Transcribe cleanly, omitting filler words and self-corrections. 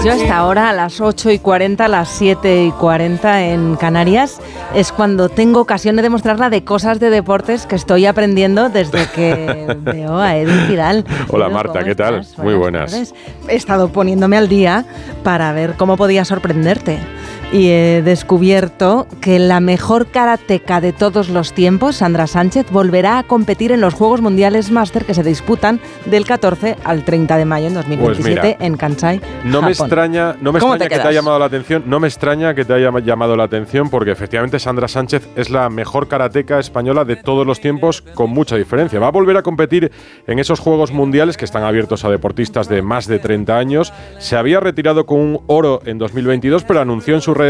Pues yo hasta ahora, a las 8:40, a las 7:40 en Canarias, es cuando tengo ocasión de demostrarla de cosas de deportes que estoy aprendiendo desde que veo a Edu Pidal. Hola Edu, Marta, ¿qué tal? Muy buenas. Tardes. He estado poniéndome al día para ver cómo podía sorprenderte. Y he descubierto que la mejor karateca de todos los tiempos, Sandra Sánchez, volverá a competir en los Juegos Mundiales Máster que se disputan del 14 al 30 de mayo en 2027 pues mira, en Kansai, No me Japón. extraña que te haya llamado la atención. No me extraña que te haya llamado la atención porque efectivamente Sandra Sánchez es la mejor karateca española de todos los tiempos con mucha diferencia. Va a volver a competir en esos Juegos Mundiales que están abiertos a deportistas de más de 30 años. Se había retirado con un oro en 2022, pero anunció en sus redes